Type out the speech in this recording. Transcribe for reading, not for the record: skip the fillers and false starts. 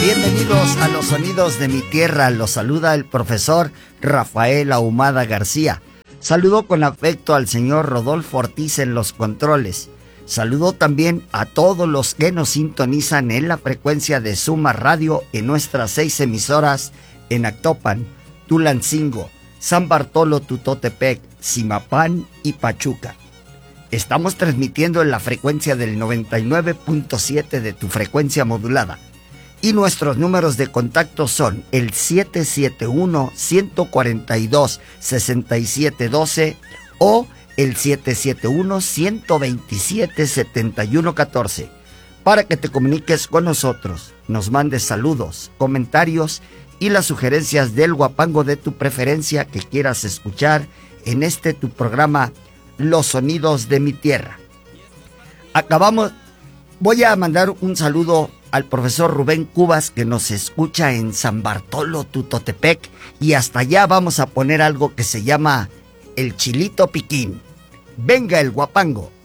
Bienvenidos a los sonidos de mi tierra. Los saluda el profesor Rafael Ahumada García. Saludo con afecto al señor Rodolfo Ortiz en los controles. Saludo también a todos los que nos sintonizan en la frecuencia de Suma Radio en nuestras 6 emisoras en Actopan, Tulancingo, San Bartolo Tutotepec, Zimapán y Pachuca. Estamos transmitiendo en la frecuencia del 99.7 de tu frecuencia modulada. Y nuestros números de contacto son el 771-142-6712 o el 771-127-7114 para que te comuniques con nosotros, nos mandes saludos, comentarios y las sugerencias del guapango de tu preferencia que quieras escuchar en este tu programa Los Sonidos de mi Tierra. Voy a mandar un saludo al profesor Rubén Cubas, que nos escucha en San Bartolo Tutotepec, y hasta allá vamos a poner algo que se llama el Chilito Piquín. Venga el guapango.